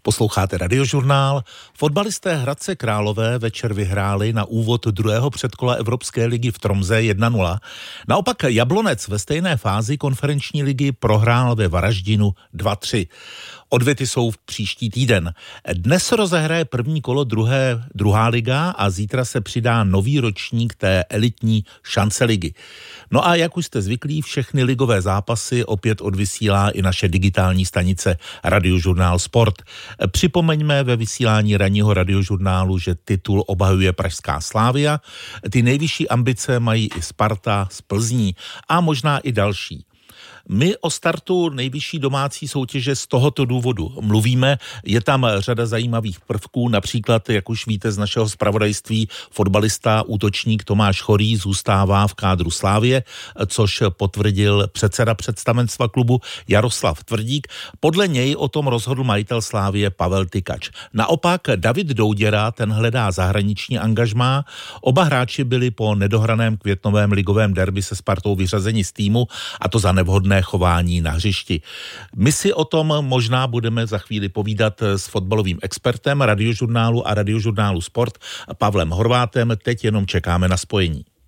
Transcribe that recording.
Posloucháte Radiožurnál. Fotbalisté Hradce Králové večer vyhráli na úvod druhého předkola Evropské ligy v Tromze 1-0. Naopak Jablonec ve stejné fázi konferenční ligy prohrál ve Varaždinu 2-3. Odvety jsou v příští týden. Dnes rozehraje první kolo druhá liga a zítra se přidá nový ročník té elitní šance ligy. No a jak už jste zvyklí, všechny ligové zápasy opět odvysílá i naše digitální stanice Radiožurnál Sport. Připomeňme ve vysílání ranního Radiožurnálu, že titul obhajuje pražská Slavia. Ty nejvyšší ambice mají i Sparta z Plzní a možná i další. My o startu nejvyšší domácí soutěže z tohoto důvodu mluvíme. Je tam řada zajímavých prvků, například, jak už víte z našeho zpravodajství, fotbalista, útočník Tomáš Chorý zůstává v kádru Slavie, což potvrdil předseda představenstva klubu Jaroslav Tvrdík. Podle něj o tom rozhodl majitel Slavie Pavel Tykač. Naopak David Douděra, ten hledá zahraniční angažmá. Oba hráči byli po nedohraném květnovém ligovém derby se Spartou vyřazeni z týmu, a to za nevhodné chování na hřišti. My si o tom možná budeme za chvíli povídat s fotbalovým expertem Radiožurnálu a Radiožurnálu Sport Pavlem Horvátem. Teď jenom čekáme na spojení.